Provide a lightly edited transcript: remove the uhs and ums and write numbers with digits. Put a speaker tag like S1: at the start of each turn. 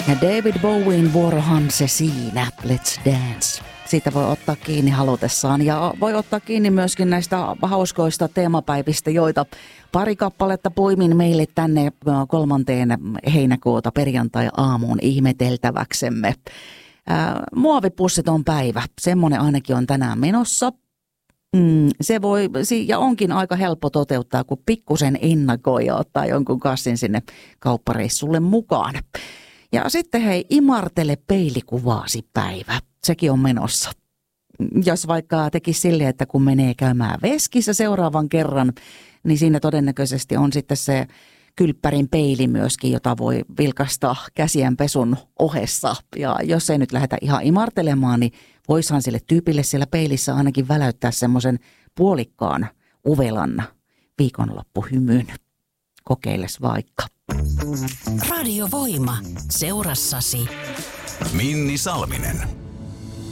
S1: Ja David Bowien vuorohan se siinä, Let's Dance. Siitä voi ottaa kiinni halutessaan ja voi ottaa kiinni myöskin näistä hauskoista teemapäivistä, joita pari kappaletta poimin meille tänne 3. heinäkuuta perjantai-aamuun ihmeteltäväksemme. Muovipussit on päivä, semmoinen ainakin on tänään menossa. Se voi ja onkin aika helppo toteuttaa, kun pikkusen ennakoi ja ottaa jonkun kassin sinne kauppareissulle mukaan. Ja sitten hei, imartele peilikuvaasi päivä. Sekin on menossa. Jos vaikka tekisi silleen, että kun menee käymään veskissä seuraavan kerran, niin siinä todennäköisesti on sitten se kylppärin peili myöskin, jota voi vilkastaa käsien pesun ohessa. Ja jos ei nyt lähdetä ihan imartelemaan, niin voisihan sille tyypille siellä peilissä ainakin väläyttää semmoisen puolikkaan uvelan viikonloppuhymyn. Kokeilles vaikka.
S2: Radio Voima. Seurassasi
S3: Minni Salminen.